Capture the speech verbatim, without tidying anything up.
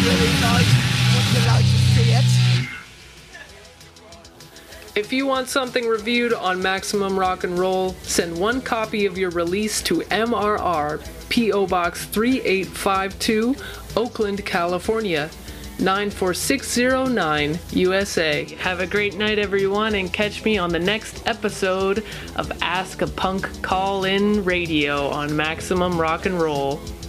really nice. Would you like to see it? If you want something reviewed on Maximum Rock and Roll, send one copy of your release to M R R, P O Box three eight five two, Oakland, California, nine four six zero nine, U S A. Have a great night, everyone, and catch me on the next episode of Ask a Punk Call-In Radio on Maximum Rock and Roll.